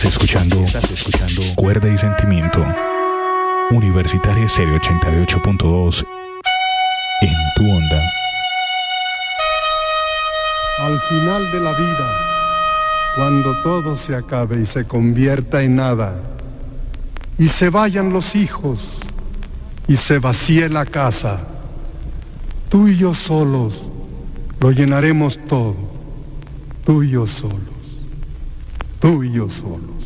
Estás escuchando Cuerda y Sentimiento. Universitaria Serie 88.2 en tu onda. Al final de la vida, cuando todo se acabe y se convierta en nada, y se vayan los hijos, y se vacíe la casa, tú y yo solos lo llenaremos todo, tú y yo solos, tú y yo solos.